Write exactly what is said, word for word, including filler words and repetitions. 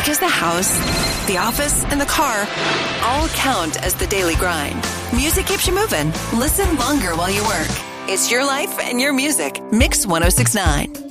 Because the house, the office, and the car all count as the daily grind. Music keeps you moving. Listen longer while you work. It's your life and your music. Mix one oh six point nine.